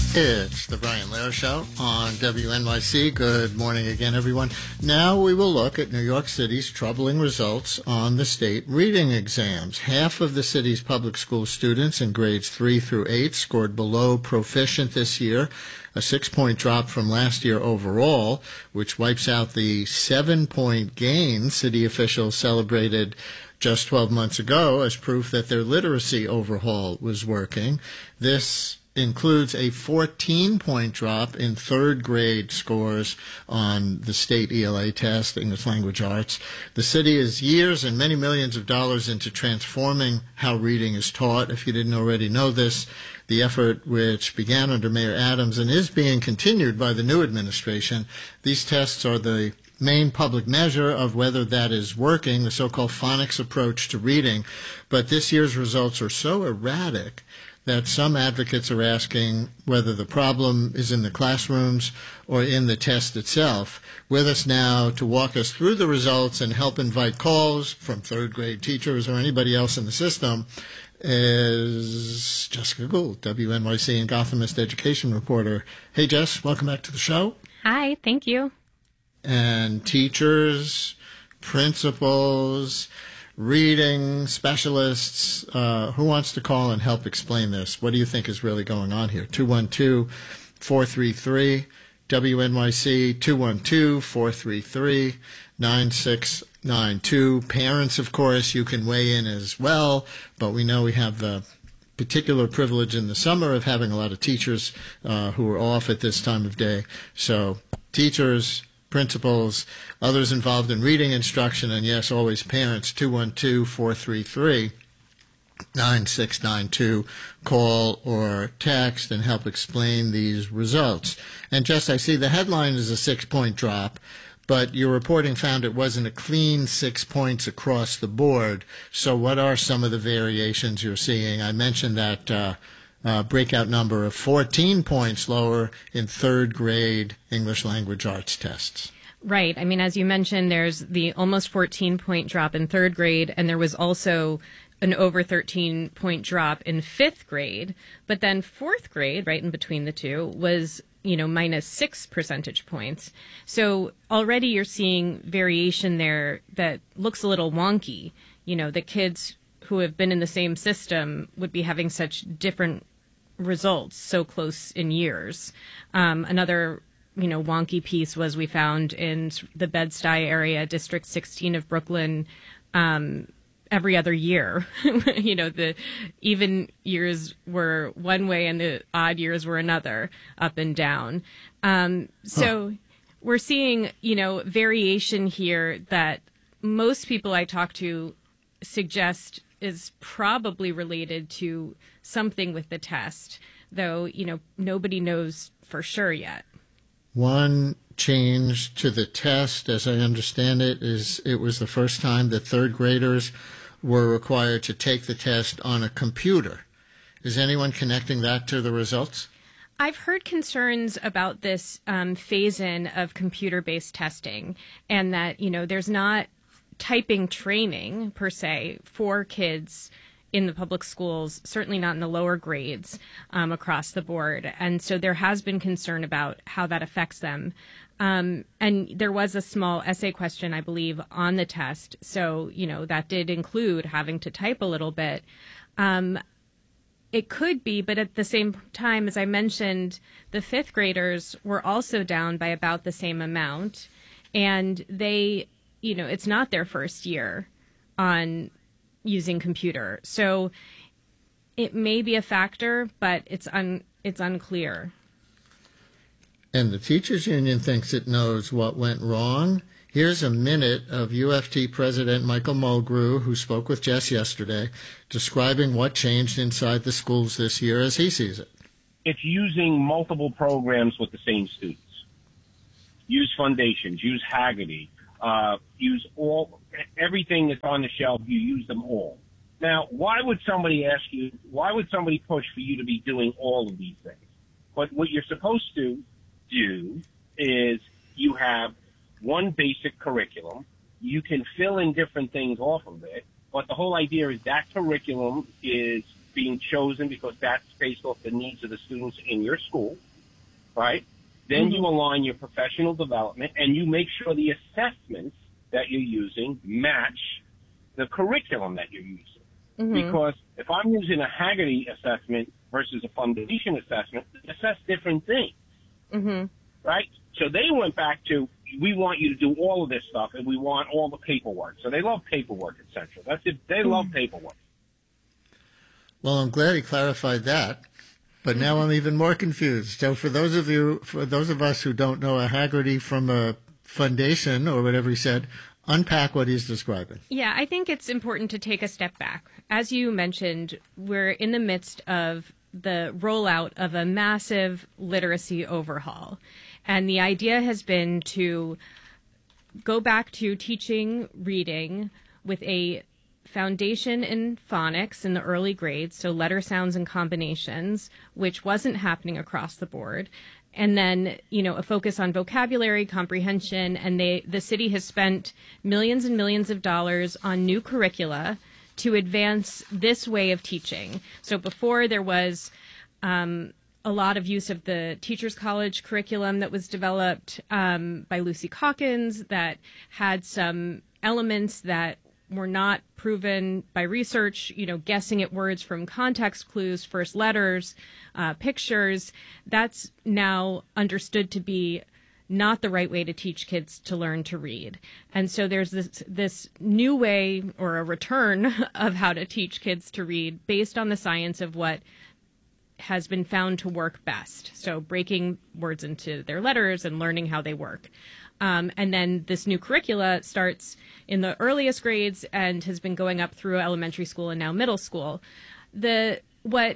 It's the Brian Lehrer Show on WNYC. Good morning again, everyone. Now we will look at New York City's troubling results on the state reading exams. Half of the city's public school students in grades 3 through 8 scored below proficient this year, a 6-point drop from last year overall, which wipes out the 7-point gain city officials celebrated just 12 months ago as proof that their literacy overhaul was working. This includes a 14-point drop in third grade scores on the state ELA test, English Language Arts. The city is years and many millions of dollars into transforming how reading is taught. If you didn't already know this, the effort, which began under Mayor Adams and is being continued by the new administration, these tests are the main public measure of whether that is working, the so-called phonics approach to reading. But this year's results are so erratic that some advocates are asking whether the problem is in the classrooms or in the test itself. With us now to walk us through the results and help invite calls from third grade teachers or anybody else in the system is Jessica Gould, WNYC and Gothamist education reporter. Hey, Jess, welcome back to the show. Hi, thank you. And teachers, principals, reading specialists, who wants to call and help explain this? What do you think is really going on here? 212-433-WNYC, 212-433-9692. Parents, of course, you can weigh in as well, but we know we have the particular privilege in the summer of having a lot of teachers who are off at this time of day. So teachers, principals, others involved in reading instruction, and yes, always parents, 212-433-9692. Call or text and help explain these results. And Jess, I see the headline is a 6-point drop, but your reporting found it wasn't a clean 6 points across the board. So what are some of the variations you're seeing? I mentioned that breakout number of 14 points lower in third grade English Language Arts tests. Right. I mean, as you mentioned, there's the almost 14-point drop in third grade, and there was also an over 13-point drop in fifth grade. But then fourth grade, right in between the two, was, minus 6 percentage points. So already you're seeing variation there that looks a little wonky. The kids who have been in the same system would be having such different results so close in years. Another, wonky piece was we found in the Bed-Stuy area, District 16 of Brooklyn, every other year. The even years were one way and the odd years were another, up and down. So we're seeing, variation here that most people I talk to suggest is probably related to something with the test, though, nobody knows for sure yet. One change to the test, as I understand it, is it was the first time that third graders were required to take the test on a computer. Is anyone connecting that to the results? I've heard concerns about this phase-in of computer-based testing, and that, there's not typing training per se for kids in the public schools, certainly not in the lower grades across the board. And so there has been concern about how that affects them. And there was a small essay question, I believe, on the test. So, that did include having to type a little bit. It could be, but at the same time, as I mentioned, the fifth graders were also down by about the same amount. And they, it's not their first year on using computer. So it may be a factor, but it's unclear. And the teachers union thinks it knows what went wrong. Here's a minute of UFT President Michael Mulgrew, who spoke with Jess yesterday, describing what changed inside the schools this year as he sees it. It's using multiple programs with the same students. Use Foundations, use Haggerty, use everything that's on the shelf, you use them all. Now, why would somebody push for you to be doing all of these things? But what you're supposed to do is you have one basic curriculum. You can fill in different things off of it, but the whole idea is that curriculum is being chosen because that's based off the needs of the students in your school, right? Then you align your professional development and you make sure the assessments that you're using match the curriculum that you're using. Because if I'm using a Haggerty assessment versus a foundation assessment, they assess different things, right? So they went back to, we want you to do all of this stuff, and we want all the paperwork. So they love paperwork at Central. That's it. They love paperwork. Well, I'm glad he clarified that, but now I'm even more confused. So for those of us who don't know a Haggerty from a foundation or whatever he said, unpack what he's describing. Yeah, I think it's important to take a step back. As you mentioned, we're in the midst of the rollout of a massive literacy overhaul. And the idea has been to go back to teaching reading with a foundation in phonics in the early grades, so letter sounds and combinations, which wasn't happening across the board. And then, a focus on vocabulary, comprehension, and the city has spent millions and millions of dollars on new curricula to advance this way of teaching. So before there was a lot of use of the Teachers College curriculum that was developed by Lucy Calkins that had some elements that were not proven by research, guessing at words from context clues, first letters, pictures. That's now understood to be not the right way to teach kids to learn to read. And so there's this new way, or a return of how to teach kids to read based on the science of what has been found to work best. So breaking words into their letters and learning how they work. And then this new curricula starts in the earliest grades and has been going up through elementary school and now middle school. What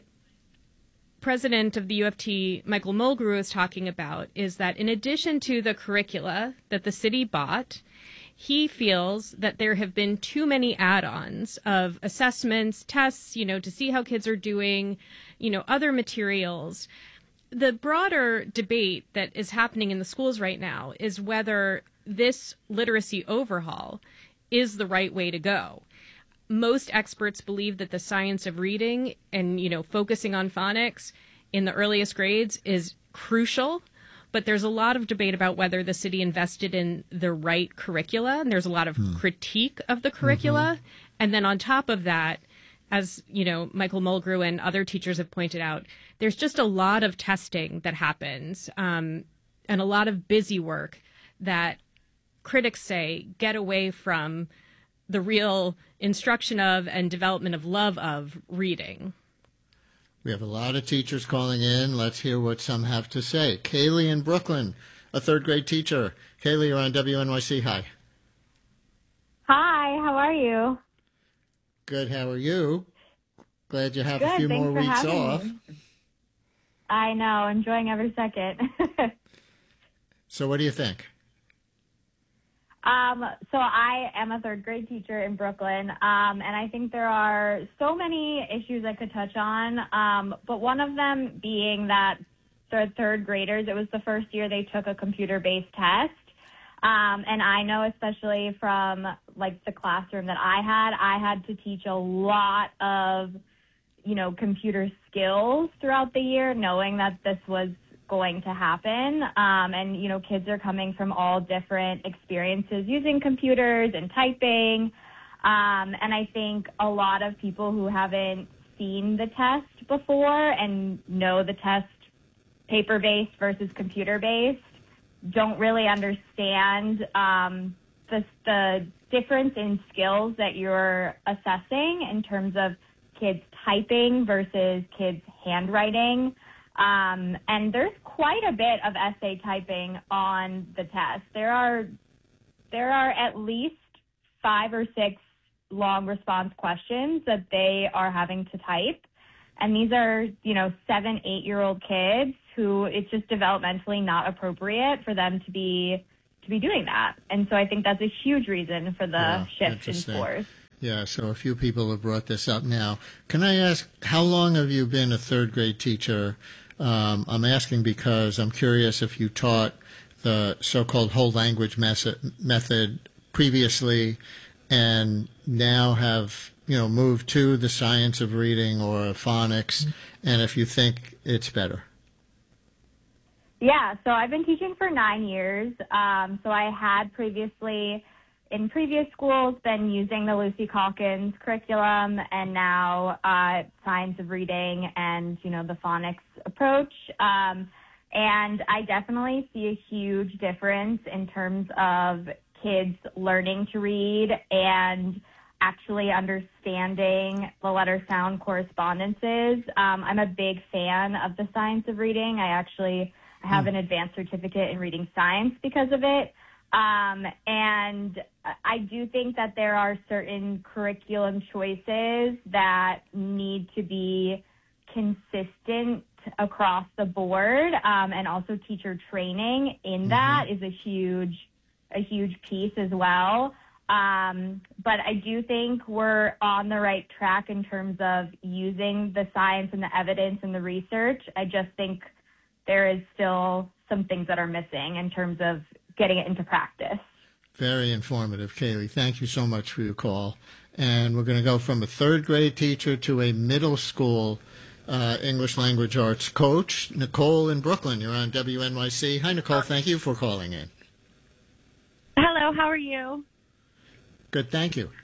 president of the U of T, Michael Mulgrew, is talking about is that in addition to the curricula that the city bought, he feels that there have been too many add-ons of assessments, tests, to see how kids are doing, other materials. The broader debate that is happening in the schools right now is whether this literacy overhaul is the right way to go. Most experts believe that the science of reading and, focusing on phonics in the earliest grades is crucial, but there's a lot of debate about whether the city invested in the right curricula, and there's a lot of critique of the curricula. And then on top of that, as Michael Mulgrew and other teachers have pointed out, there's just a lot of testing that happens and a lot of busy work that critics say get away from the real instruction of and development of love of reading. We have a lot of teachers calling in. Let's hear what some have to say. Kaylee in Brooklyn, a third grade teacher. Kaylee, you're on WNYC. Hi. Hi, how are you? Good, how are you? Glad you have Good, a few more thanks for weeks having off. me. I know, enjoying every second. So what do you think? So I am a third grade teacher in Brooklyn, and I think there are so many issues I could touch on, but one of them being that the third graders, it was the first year they took a computer-based test. And I know, especially from the classroom that I had to teach a lot of, computer skills throughout the year, knowing that this was going to happen. And, kids are coming from all different experiences using computers and typing. And I think a lot of people who haven't seen the test before and know the test paper-based versus computer-based don't really understand the difference in skills that you're assessing in terms of kids typing versus kids handwriting. And there's quite a bit of essay typing on the test. There are at least 5 or 6 long response questions that they are having to type. And these are, 7, 8-year-old kids who it's just developmentally not appropriate for them to be doing that. And so I think that's a huge reason for the shift in scores. Yeah, so a few people have brought this up now. Can I ask, how long have you been a third grade teacher? I'm asking because I'm curious if you taught the so-called whole language method previously and now have move to the science of reading or phonics, and if you think it's better. Yeah, so I've been teaching for 9 years. So I had previously, in previous schools, been using the Lucy Calkins curriculum, and now science of reading and, the phonics approach. And I definitely see a huge difference in terms of kids learning to read and actually understanding the letter sound correspondences. I'm a big fan of the science of reading. I have an advanced certificate in reading science because of it. And I do think that there are certain curriculum choices that need to be consistent across the board, and also teacher training in that is a huge piece as well. But I do think we're on the right track in terms of using the science and the evidence and the research. I just think there is still some things that are missing in terms of getting it into practice. Very informative, Kaylee. Thank you so much for your call. And we're going to go from a third grade teacher to a middle school English language arts coach. Nicole in Brooklyn, you're on WNYC. Hi, Nicole. Thank you for calling in. Hello, how are you? Good, thank you.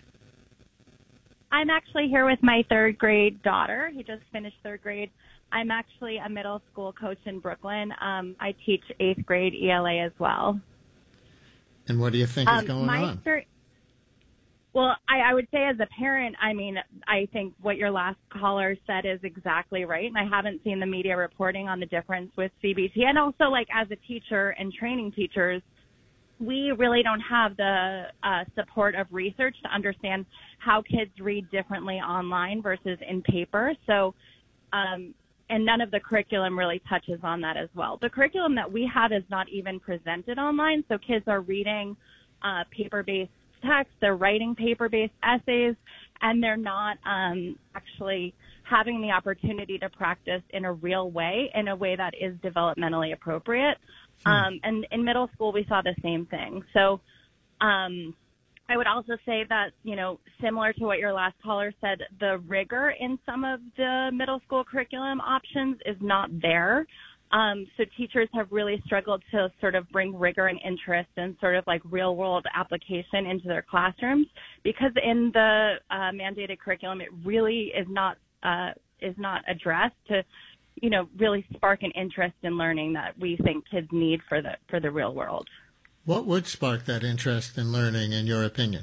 I'm actually here with my third grade daughter. He just finished third grade. I'm actually a middle school coach in Brooklyn. I teach 8th grade ELA as well. And what do you think is going on? Well, I would say as a parent, I think what your last caller said is exactly right. And I haven't seen the media reporting on the difference with CBT. And also, as a teacher and training teachers, we really don't have the support of research to understand how kids read differently online versus in paper. So, and none of the curriculum really touches on that as well. The curriculum that we have is not even presented online. So kids are reading paper-based text, they're writing paper-based essays, and they're not actually having the opportunity to practice in a real way, in a way that is developmentally appropriate. And in middle school, we saw the same thing. So I would also say that, similar to what your last caller said, the rigor in some of the middle school curriculum options is not there. So teachers have really struggled to sort of bring rigor and interest and sort of real world application into their classrooms, because in the mandated curriculum, it really is not addressed to, really spark an interest in learning that we think kids need for the real world. What would spark that interest in learning, in your opinion?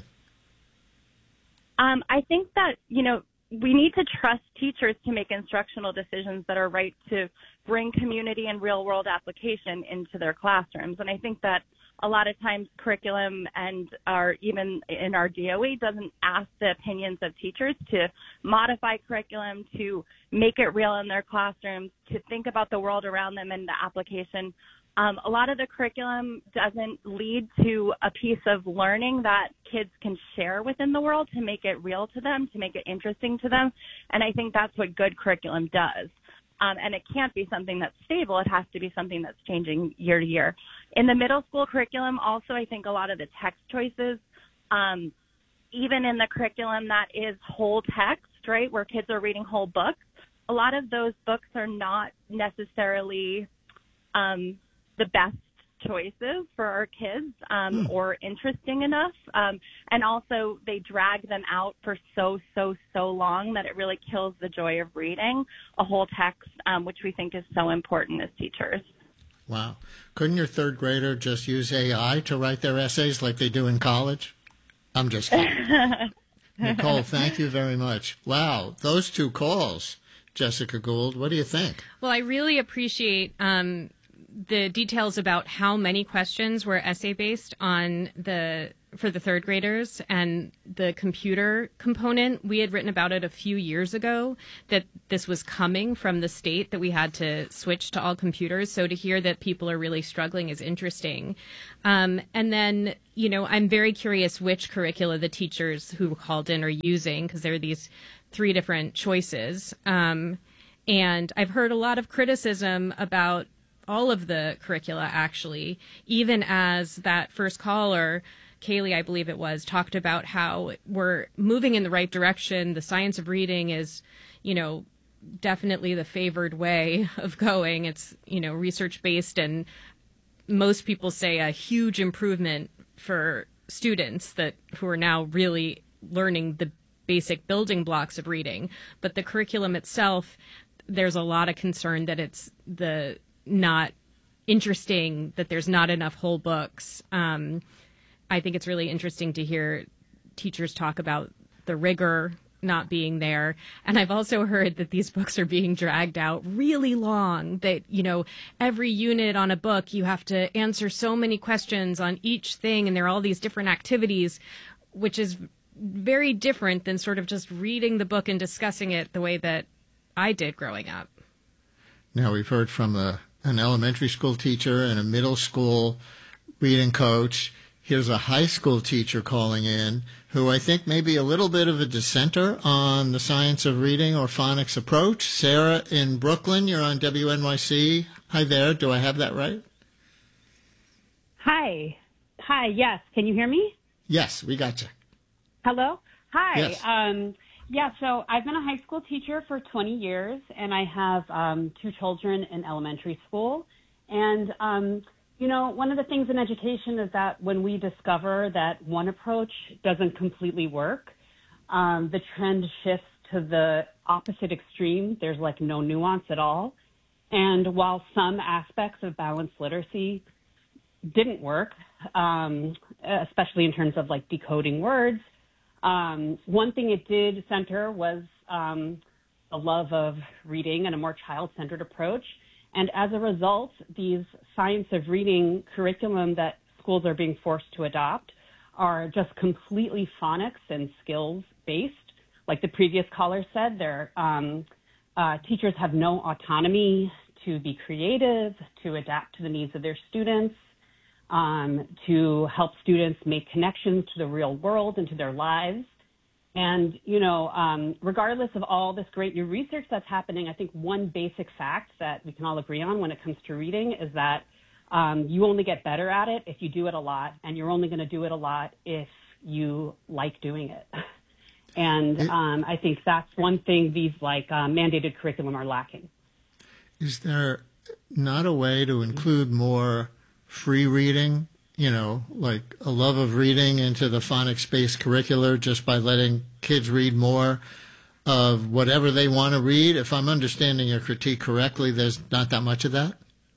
I think that, we need to trust teachers to make instructional decisions that are right to bring community and real-world application into their classrooms. And I think that a lot of times curriculum and even in our DOE doesn't ask the opinions of teachers to modify curriculum, to make it real in their classrooms, to think about the world around them and the application. A lot of the curriculum doesn't lead to a piece of learning that kids can share within the world to make it real to them, to make it interesting to them. And I think that's what good curriculum does. And it can't be something that's stable. It has to be something that's changing year to year. In the middle school curriculum, also, I think a lot of the text choices, even in the curriculum that is whole text, right, where kids are reading whole books, a lot of those books are not necessarily the best choices for our kids or interesting enough. And also they drag them out for so long that it really kills the joy of reading a whole text, which we think is so important as teachers. Wow. Couldn't your third grader just use AI to write their essays like they do in college? I'm just kidding. Nicole, thank you very much. Wow, those two calls, Jessica Gould, what do you think? Well, I really appreciate the details about how many questions were essay-based for the third graders and the computer component. We had written about it a few years ago, that this was coming from the state, that we had to switch to all computers. So to hear that people are really struggling is interesting. And then, I'm very curious which curricula the teachers who called in are using, because there are these 3 different choices. And I've heard a lot of criticism about all of the curricula, actually, even as that first caller Kaylee, I believe it was, talked about how we're moving in the right direction. The science of reading is, definitely the favored way of going. It's, research-based, and most people say a huge improvement for students who are now really learning the basic building blocks of reading. But the curriculum itself, there's a lot of concern that it's not interesting, that there's not enough whole books. I think it's really interesting to hear teachers talk about the rigor not being there. And I've also heard that these books are being dragged out really long, that, every unit on a book, you have to answer so many questions on each thing, and there are all these different activities, which is very different than sort of just reading the book and discussing it the way that I did growing up. Now, we've heard from an elementary school teacher and a middle school reading coach. Here's a high school teacher calling in who I think may be a little bit of a dissenter on the science of reading or phonics approach. Sarah in Brooklyn, you're on WNYC. Hi there. Do I have that right? Hi. Yes. Can you hear me? Yes, we got you. Hello. Hi. Yes. So I've been a high school teacher for 20 years, and I have 2 children in elementary school. And one of the things in education is that when we discover that one approach doesn't completely work, the trend shifts to the opposite extreme. There's like no nuance at all. And while some aspects of balanced literacy didn't work, especially in terms of like decoding words, one thing it did center was a love of reading and a more child-centered approach. And as a result, these science of reading curriculum that schools are being forced to adopt are just completely phonics and skills-based. Like the previous caller said, teachers have no autonomy to be creative, to adapt to the needs of their students, to help students make connections to the real world and to their lives. And, regardless of all this great new research that's happening, I think one basic fact that we can all agree on when it comes to reading is that you only get better at it if you do it a lot, and you're only going to do it a lot if you like doing it. And I think that's one thing these mandated curriculum are lacking. Is there not a way to include more free reading, like a love of reading into the phonics-based curricular just by letting kids read more of whatever they want to read? If I'm understanding your critique correctly, there's not that much of that?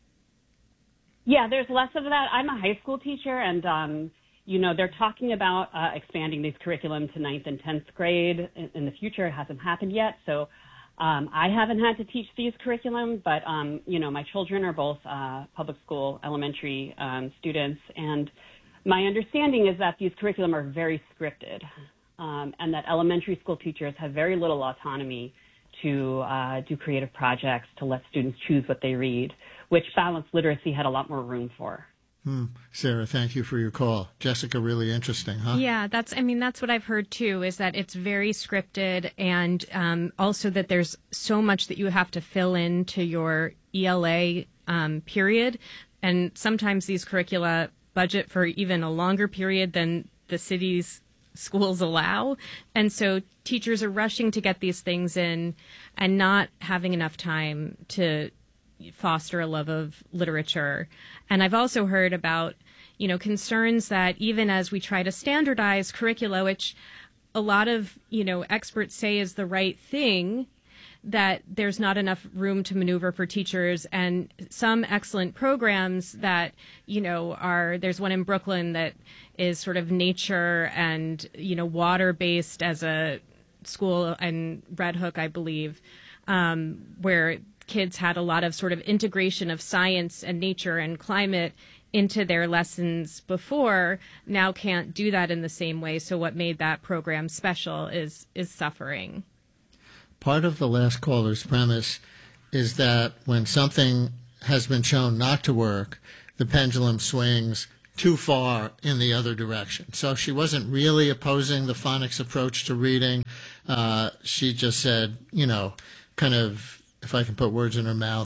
Yeah, there's less of that. I'm a high school teacher, and, they're talking about expanding these curriculum to 9th and 10th grade in the future. It hasn't happened yet, so I haven't had to teach these curriculum, but, my children are both public school elementary students, and my understanding is that these curriculum are very scripted, and that elementary school teachers have very little autonomy to do creative projects, to let students choose what they read, which balanced literacy had a lot more room for. Sarah, thank you for your call. Jessica, really interesting, huh? Yeah, that's what I've heard too, is that it's very scripted, and also that there's so much that you have to fill into your ELA period. And sometimes these curricula budget for even a longer period than the city's schools allow. And so teachers are rushing to get these things in and not having enough time to foster a love of literature. And I've also heard about, concerns that even as we try to standardize curricula, which a lot of, experts say is the right thing, that there's not enough room to maneuver for teachers. And some excellent programs that, there's one in Brooklyn that is sort of nature and, water-based as a school in Red Hook, I believe, where kids had a lot of sort of integration of science and nature and climate into their lessons before, now can't do that in the same way. So what made that program special is suffering. Part of the last caller's premise is that when something has been shown not to work, the pendulum swings too far in the other direction. So she wasn't really opposing the phonics approach to reading. She just said, kind of, if I can put words in her mouth,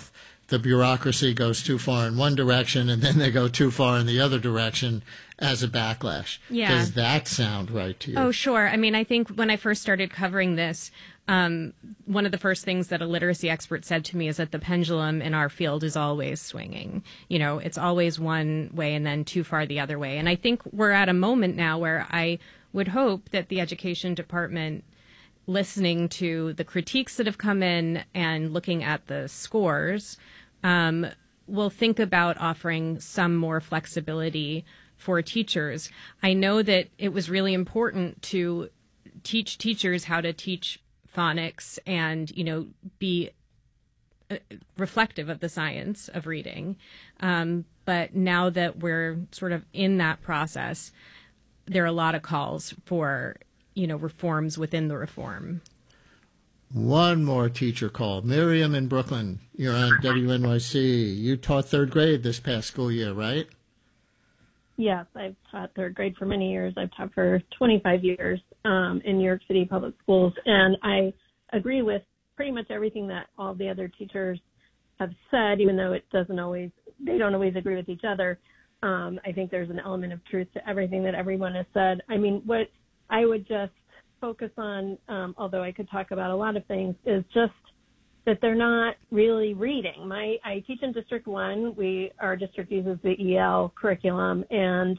the bureaucracy goes too far in one direction and then they go too far in the other direction as a backlash. Yeah. Does that sound right to you? Oh, sure. I mean, I think when I first started covering this, one of the first things that a literacy expert said to me is that the pendulum in our field is always swinging. You know, it's always one way and then too far the other way. And I think we're at a moment now where I would hope that the education department, listening to the critiques that have come in and looking at the scores, will think about offering some more flexibility for teachers. I know that it was really important to teach teachers how to teach phonics and, you know, be reflective of the science of reading. But now that we're sort of in that process, there are a lot of calls for, you know, reforms within the reform. One more teacher call. Miriam in Brooklyn, you're on WNYC. You taught third grade this past school year, right? Yes, I've taught third grade for many years. I've taught for 25 years in New York City public schools, and I agree with pretty much everything that all the other teachers have said, even though they don't always agree with each other. I think there's an element of truth to everything that everyone has said. I mean, what I would just focus on, although I could talk about a lot of things, is just that they're not really reading. I teach in District 1. Our district uses the EL curriculum, and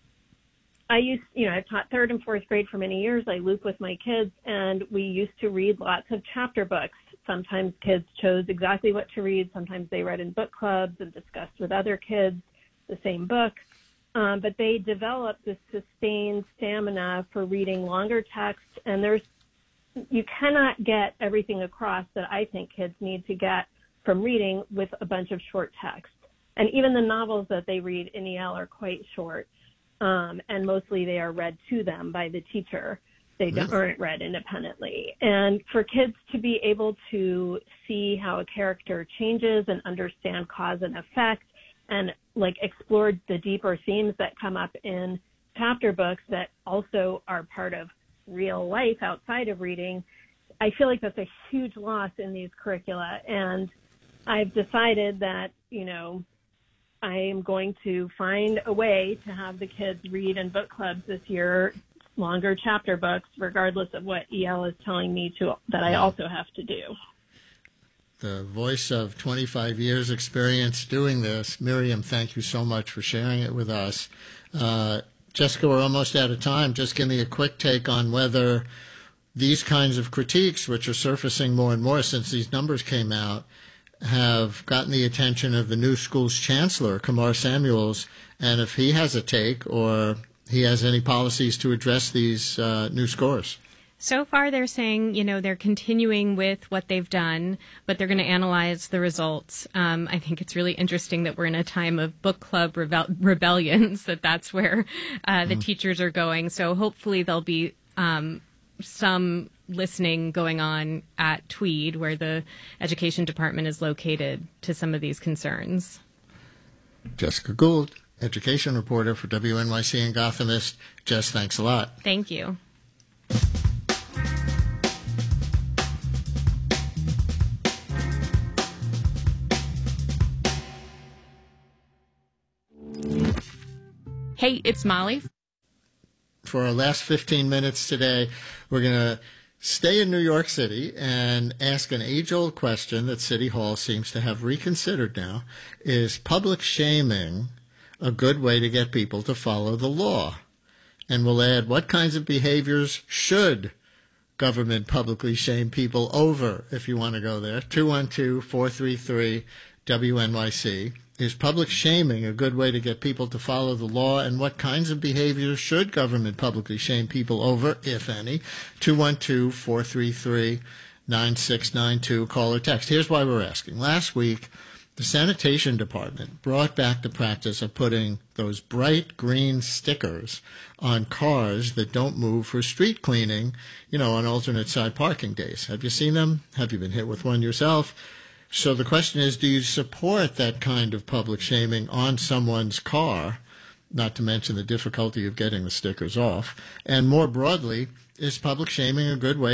I've taught third and fourth grade for many years. I loop with my kids, and we used to read lots of chapter books. Sometimes kids chose exactly what to read. Sometimes they read in book clubs and discussed with other kids the same book. But they developed this sustained stamina for reading longer texts, and you cannot get everything across that I think kids need to get from reading with a bunch of short text. And even the novels that they read in EL are quite short, and mostly they are read to them by the teacher. They aren't read independently. And for kids to be able to see how a character changes and understand cause and effect and like explore the deeper themes that come up in chapter books that also are part of real life outside of reading, I feel like that's a huge loss in these curricula. And I've decided that, you know, I am going to find a way to have the kids read in book clubs this year, longer chapter books, regardless of what EL is telling me that I also have to do. The voice of 25 years experience doing this. Miriam, thank you so much for sharing it with us. Jessica, we're almost out of time. Just give me a quick take on whether these kinds of critiques, which are surfacing more and more since these numbers came out, have gotten the attention of the new school's chancellor, Kamar Samuels, and if he has a take or he has any policies to address these new scores. So far, they're saying, you know, they're continuing with what they've done, but they're going to analyze the results. I think it's really interesting that we're in a time of book club rebellions, that's where the teachers are going. So hopefully there'll be some listening going on at Tweed, where the education department is located, to some of these concerns. Jessica Gould, education reporter for WNYC and Gothamist. Jess, thanks a lot. Thank you. Hey, it's Molly. For our last 15 minutes today, we're going to stay in New York City and ask an age-old question that City Hall seems to have reconsidered now. Is public shaming a good way to get people to follow the law? And we'll add, what kinds of behaviors should government publicly shame people over, if you want to go there? 212-433-WNYC. Is public shaming a good way to get people to follow the law, and what kinds of behaviors should government publicly shame people over, if any? 212-433-9692, call or text. Here's why we're asking. Last week, the sanitation department brought back the practice of putting those bright green stickers on cars that don't move for street cleaning, you know, on alternate side parking days. Have you seen them? Have you been hit with one yourself? So the question is, do you support that kind of public shaming on someone's car, not to mention the difficulty of getting the stickers off? And more broadly, is public shaming a good way